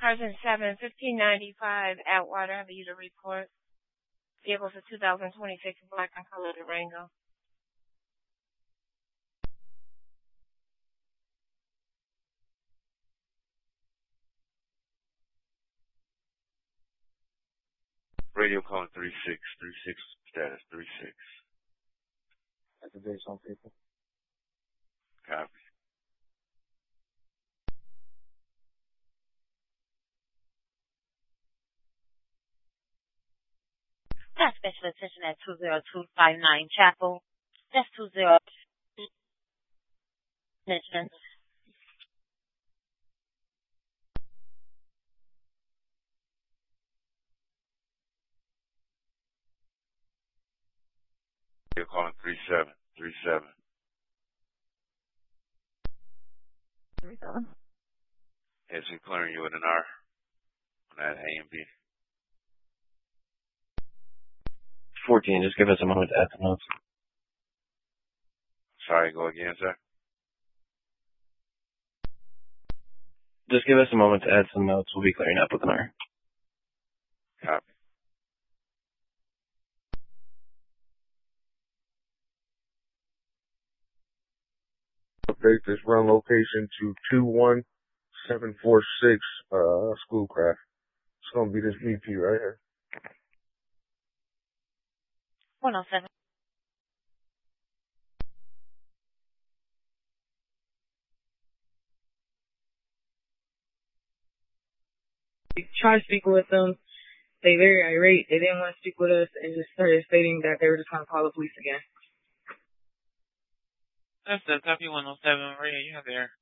Carson 7, 1595 Atwater. Have a user report. Vehicles a 2026 black and color Durango. Radio calling 36, 36 status 36. That's a base on people. Copy. Task special attention at 20259 Chapel. That's 20. Mention. You're calling 37, 37. 37. Yes, we're clearing you with an R on that A and B. 14, just give us a moment to add some notes. Sorry, go again, sir. Just give us a moment to add some notes. We'll be clearing up with an R. Copy. Update this run location to 21746 Schoolcraft. It's gonna be this VP right here. 107. We tried speaking with them. They very irate. They didn't want to speak with us and just started stating that they were just going to call the police again. That's the copy 107. Radio, you have there.